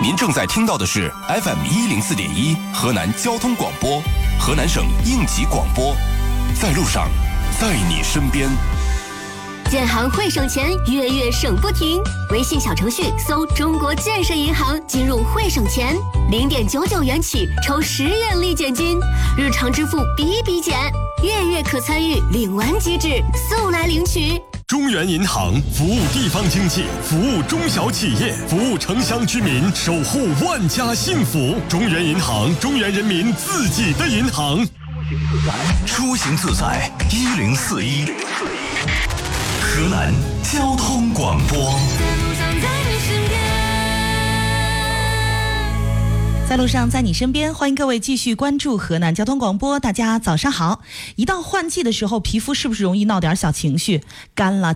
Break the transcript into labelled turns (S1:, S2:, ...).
S1: 您正在听到的是 FM104.1河南交通广播，河南省应急广播，在路上，在你身边。
S2: 建行会省钱，月月省不停。微信小程序搜“中国建设银行”，进入会省钱，0.99元起抽10元立减金，日常支付比比减，月月可参与领完即止，速来领取。
S3: 中原银行服务地方经济，服务中小企业，服务城乡居民，守护万家幸福。中原银行，中原人民自己的银行。
S4: 出行自在1041，河南交通广播。
S5: 在路上，在你身边，欢迎各位继续关注河南交通广播。大家早上好。一到换季的时候，皮肤是不是容易闹点小情绪？干了、